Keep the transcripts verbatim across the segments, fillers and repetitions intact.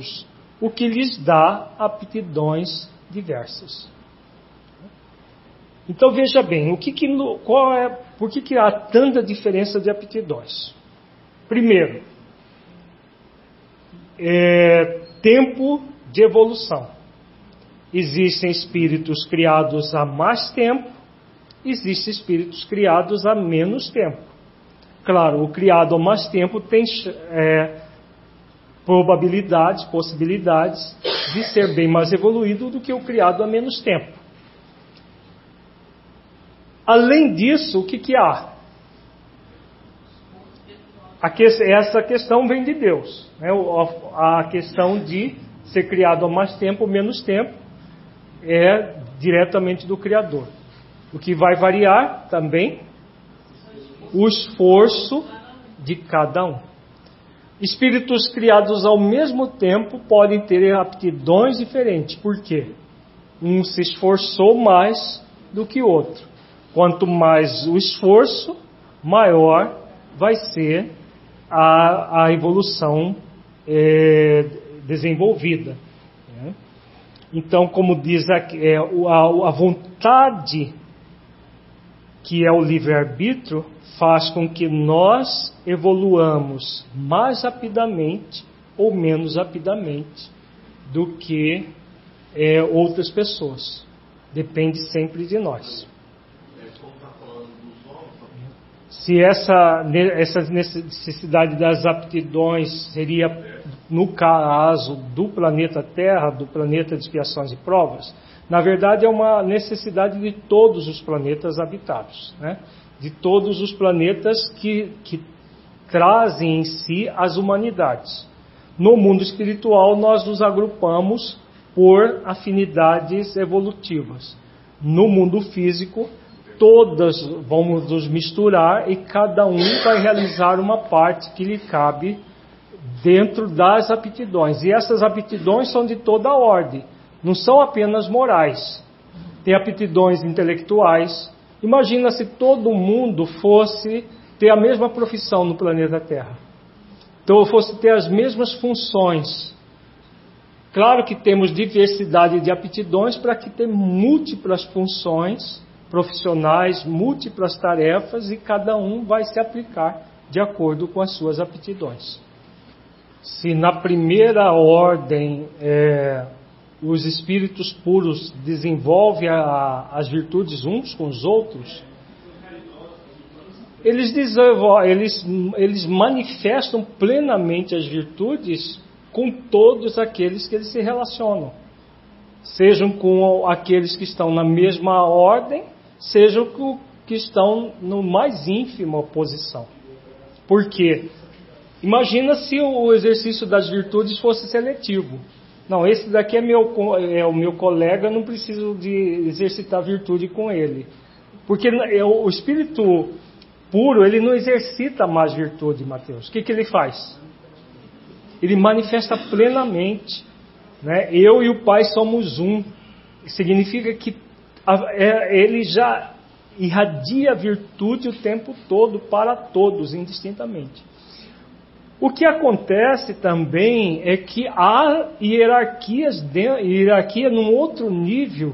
outros, o que lhes dá aptidões diversas. Então veja bem, o que que, qual é, por que, que há tanta diferença de aptidões? Primeiro, é, tempo de evolução. Existem espíritos criados há mais tempo, existem espíritos criados há menos tempo. Claro, o criado há mais tempo tem é, probabilidades, possibilidades de ser bem mais evoluído do que o criado há menos tempo. Além disso, o que, que há? Essa questão vem de Deus, né? A questão de ser criado há mais tempo ou menos tempo é diretamente do Criador. O que vai variar também o esforço de cada um. Espíritos criados ao mesmo tempo podem ter aptidões diferentes. Por quê? Um se esforçou mais do que o outro. Quanto mais o esforço, maior vai ser a, a evolução é, desenvolvida. Né? Então, como diz aqui, é, a, a vontade, que é o livre-arbítrio, faz com que nós evoluamos mais rapidamente ou menos rapidamente do que é, outras pessoas. Depende sempre de nós. Se essa, essa necessidade das aptidões seria, no caso do planeta Terra, do planeta de expiações e provas, na verdade é uma necessidade de todos os planetas habitados, né? De todos os planetas que, que trazem em si as humanidades. No mundo espiritual nós nos agrupamos por afinidades evolutivas. No mundo físico, todas vamos nos misturar e cada um vai realizar uma parte que lhe cabe dentro das aptidões. E essas aptidões são de toda a ordem, não são apenas morais. Tem aptidões intelectuais. Imagina se todo mundo fosse ter a mesma profissão no planeta Terra. Então fosse ter as mesmas funções. Claro que temos diversidade de aptidões para que ter múltiplas funções profissionais, múltiplas tarefas, e cada um vai se aplicar de acordo com as suas aptidões. Se na primeira ordem é, os espíritos puros desenvolvem a, as virtudes uns com os outros, eles, eles, eles manifestam plenamente as virtudes com todos aqueles que eles se relacionam. Sejam com aqueles que estão na mesma ordem, sejam com que estão no mais ínfima posição. Por quê? Imagina se o exercício das virtudes fosse seletivo. Não, esse daqui é, meu, é o meu colega, não preciso de exercitar virtude com ele. Porque o espírito puro, ele não exercita mais virtude, Mateus. O que, que ele faz? Ele manifesta plenamente, né? Eu e o Pai somos um. Significa que ele já irradia a virtude o tempo todo para todos, indistintamente. O que acontece também é que há hierarquias, de, hierarquia num outro nível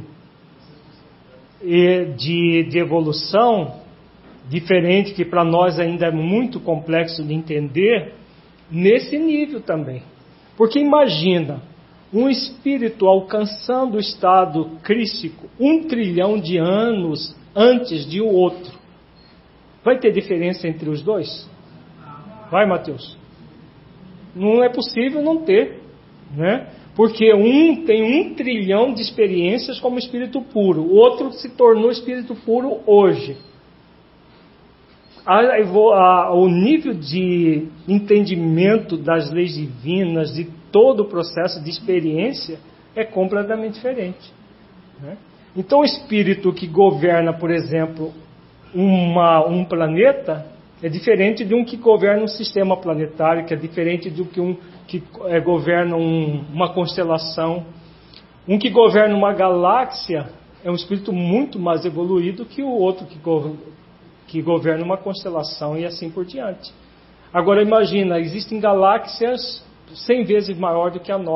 de, de evolução, diferente, que para nós ainda é muito complexo de entender, nesse nível também. Porque imagina, um espírito alcançando o estado crístico um trilhão de anos antes de o outro. Vai ter diferença entre os dois? Vai, Mateus? Não é possível não ter, né? Porque um tem um trilhão de experiências como espírito puro, o outro se tornou espírito puro hoje. A, a, o nível de entendimento das leis divinas, de todo o processo de experiência, é completamente diferente, né? Então o espírito que governa, por exemplo, uma, um planeta, é diferente de um que governa um sistema planetário, que é diferente de um que, um, que é, governa um, uma constelação. Um que governa uma galáxia é um espírito muito mais evoluído que o outro que, go, que governa uma constelação, e assim por diante. Agora imagina, existem galáxias cem vezes maior do que a nossa.